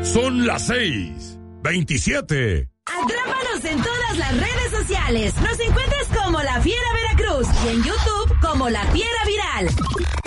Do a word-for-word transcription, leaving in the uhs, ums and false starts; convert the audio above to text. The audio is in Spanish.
Son las seis veintisiete. Atrápanos en todas las redes sociales. Nos encuentras como La Fiera Veracruz y en YouTube como La Fiera Viral.